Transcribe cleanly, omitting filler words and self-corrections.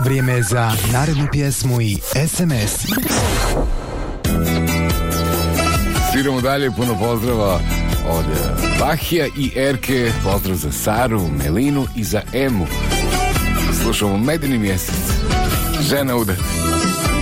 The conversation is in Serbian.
Vrijeme je za narednu pjesmu i SMS. Sviramo dalje, puno pozdrava od Bahija i Erke, pozdrav za Saru, Melinu i za Emu. Slušamo Medeni mjesec, žena udar.